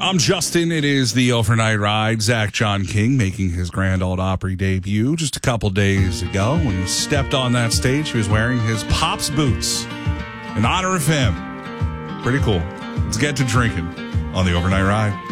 I'm Justin. It is the Overnight Ride. Zach John King making his Grand Ole Opry debut just a couple days ago. When he stepped on that stage, he was wearing his Pops boots in honor of him. Pretty cool. Let's get to drinking on the Overnight Ride.